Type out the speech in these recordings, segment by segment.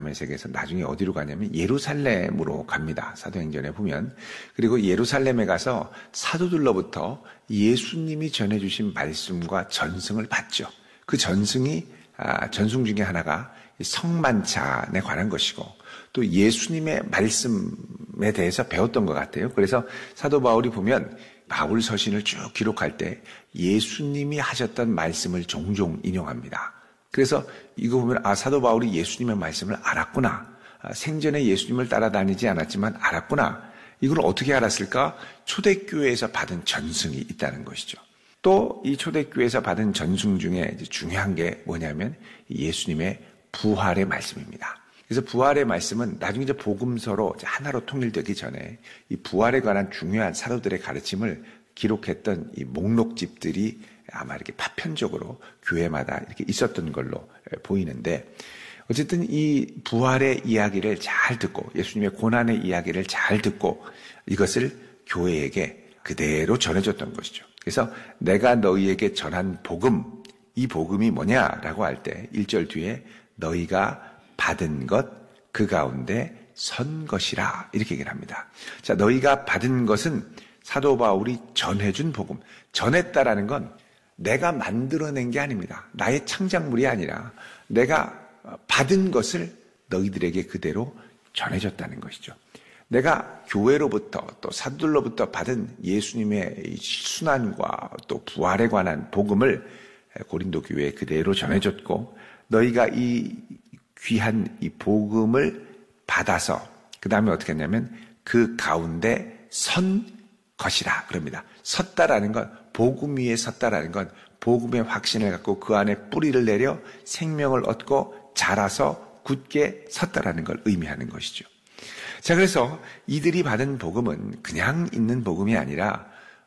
다메섹에서 나중에 어디로 가냐면 예루살렘으로 갑니다. 사도행전에 보면. 그리고 예루살렘에 가서 사도들로부터 예수님이 전해주신 말씀과 전승을 받죠. 그 전승 중에 하나가 성만찬에 관한 것이고 또 예수님의 말씀에 대해서 배웠던 것 같아요. 그래서 사도 바울이 보면 바울 서신을 쭉 기록할 때 예수님이 하셨던 말씀을 종종 인용합니다. 그래서 이거 보면 사도 바울이 예수님의 말씀을 알았구나. 생전에 예수님을 따라다니지 않았지만 알았구나. 이걸 어떻게 알았을까? 초대교회에서 받은 전승이 있다는 것이죠. 또 이 초대교회에서 받은 전승 중에 중요한 게 뭐냐면 예수님의 부활의 말씀입니다. 그래서 부활의 말씀은 나중에 복음서로 하나로 통일되기 전에 이 부활에 관한 중요한 사도들의 가르침을 기록했던 이 목록집들이 아마 이렇게 파편적으로 교회마다 이렇게 있었던 걸로 보이는데 어쨌든 이 부활의 이야기를 잘 듣고 예수님의 고난의 이야기를 잘 듣고 이것을 교회에게 그대로 전해줬던 것이죠. 그래서 내가 너희에게 전한 복음, 이 복음이 뭐냐라고 할 때 1절 뒤에 너희가 받은 것 그 가운데 선 것이라 이렇게 얘기를 합니다. 자, 너희가 받은 것은 사도 바울이 전해준 복음. 전했다라는 건 내가 만들어낸 게 아닙니다. 나의 창작물이 아니라 내가 받은 것을 너희들에게 그대로 전해줬다는 것이죠. 내가 교회로부터 또 사도들로부터 받은 예수님의 순환과 또 부활에 관한 복음을 고린도 교회에 그대로 전해줬고 너희가 이 귀한 이 복음을 받아서 그 다음에 어떻게 했냐면 그 가운데 선 것이라 그럽니다. 섰다라는 건 복음 위에 섰다라는 건 복음의 확신을 갖고 그 안에 뿌리를 내려 생명을 얻고 자라서 굳게 섰다라는 걸 의미하는 것이죠. 자, 그래서 이들이 받은 복음은 그냥 있는 복음이 아니라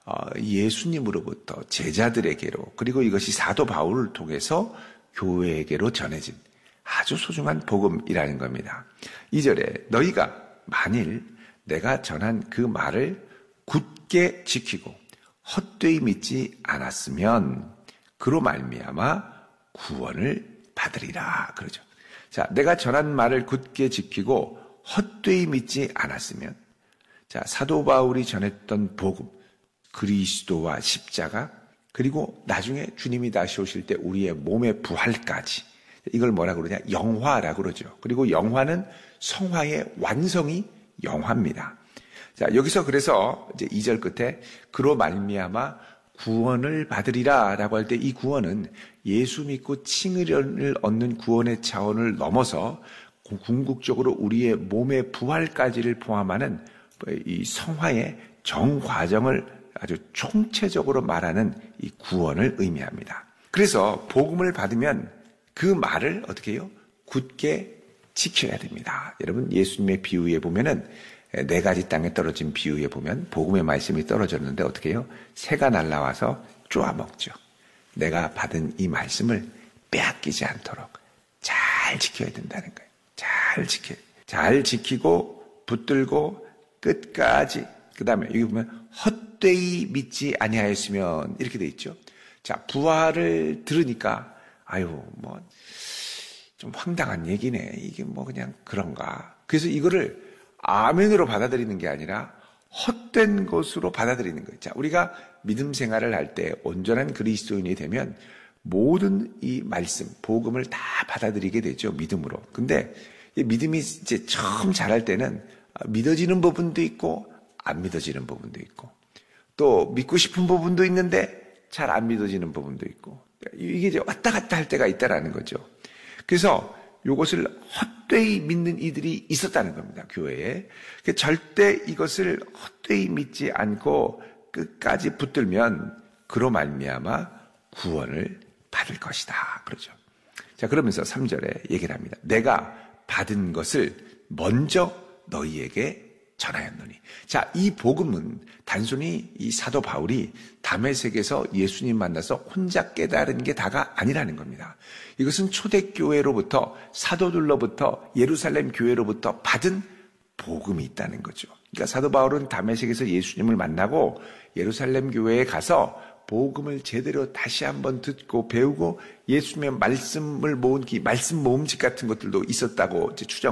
예수님으로부터 제자들에게로 그리고 이것이 사도 바울을 통해서 교회에게로 전해진 아주 소중한 복음이라는 겁니다. 2절에 너희가 만일 내가 전한 그 말을 굳게 지키고 헛되이 믿지 않았으면 그로 말미암아 구원을 받으리라 그러죠. 자, 내가 전한 말을 굳게 지키고 헛되이 믿지 않았으면 자, 사도 바울이 전했던 복음, 그리스도와 십자가 그리고 나중에 주님이 다시 오실 때 우리의 몸의 부활까지 이걸 뭐라고 그러냐? 영화라고 그러죠. 그리고 영화는 성화의 완성이 영화입니다. 자, 여기서 그래서 이제 2절 끝에 그로 말미암아 구원을 받으리라라고 할 때 이 구원은 예수 믿고 칭의를 얻는 구원의 차원을 넘어서 궁극적으로 우리의 몸의 부활까지를 포함하는 이 성화의 정과정을 아주 총체적으로 말하는 이 구원을 의미합니다. 그래서 복음을 받으면 그 말을 어떻게 해요? 굳게 지켜야 됩니다. 여러분 예수님의 비유에 보면은 4가지 땅에 떨어진 비유에 보면 복음의 말씀이 떨어졌는데 어떻게 해요? 새가 날라와서 쪼아먹죠. 내가 받은 이 말씀을 빼앗기지 않도록 잘 지켜야 된다는 거예요. 잘 지키고 붙들고 끝까지. 그 다음에 여기 보면 헛되이 믿지 아니하였으면 이렇게 돼 있죠. 자, 부활을 들으니까 뭐 좀 황당한 얘기네. 이게 뭐 그냥 그런가. 그래서 이거를 아멘으로 받아들이는 게 아니라 헛된 것으로 받아들이는 거예요. 자, 우리가 믿음 생활을 할 때 온전한 그리스도인이 되면 모든 이 말씀, 복음을 다 받아들이게 되죠. 믿음으로. 근데 이 믿음이 이제 처음 자랄 때는 믿어지는 부분도 있고 안 믿어지는 부분도 있고 또 믿고 싶은 부분도 있는데 잘 안 믿어지는 부분도 있고 이게 이제 왔다 갔다 할 때가 있다라는 거죠. 그래서 이것을 헛되이 믿는 이들이 있었다는 겁니다. 교회에. 절대 이것을 헛되이 믿지 않고 끝까지 붙들면 그로 말미암아 구원을 받을 것이다. 그러죠. 자, 그러면서 3절에 얘기를 합니다. 내가 받은 것을 먼저 너희에게 전하였노니. 자, 이 복음은 단순히 이 사도 바울이 다메섹에서 예수님 만나서 혼자 깨달은 게 다가 아니라는 겁니다. 이것은 초대교회로부터 사도들로부터 예루살렘 교회로부터 받은 복음이 있다는 거죠. 그러니까 사도 바울은 다메섹에서 예수님을 만나고 예루살렘 교회에 가서 복음을 제대로 다시 한번 듣고 배우고 예수님의 말씀을 모은 말씀 모음집 같은 것들도 있었다고 추정